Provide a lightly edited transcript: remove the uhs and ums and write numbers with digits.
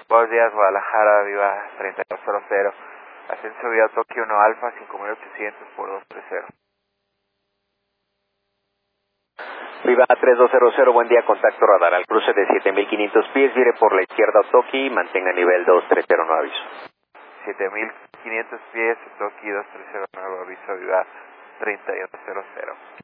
Buenos días, Guadalajara, viva 3200. Ascenso vía Tokio 1 Alfa, 5800 por 230. Viva 3200, buen día, contacto radar al cruce de 7500 pies, vire por la izquierda Toki, mantenga nivel 230, no aviso. 7500 pies, Toki 230, nuevo aviso, viva 3100.